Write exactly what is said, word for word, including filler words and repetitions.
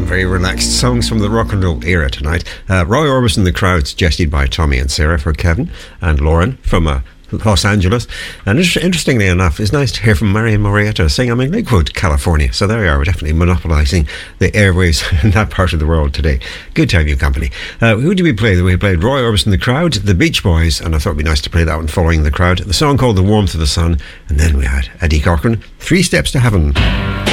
very relaxed songs from the rock and roll era tonight. Uh, Roy Orbison, The Crowd, suggested by Tommy and Sarah for Kevin and Lauren from uh, Los Angeles. And inter- interestingly enough, it's nice to hear from Marian Morietta saying I'm in Lakewood, California. So there we are, we're definitely monopolising the airways in that part of the world today. Good to have you company. Uh, who did we play? We played Roy Orbison, The Crowd, The Beach Boys, and I thought it'd be nice to play that one following The Crowd. The song called The Warmth of the Sun, and then we had Eddie Cochran, Three Steps to Heaven.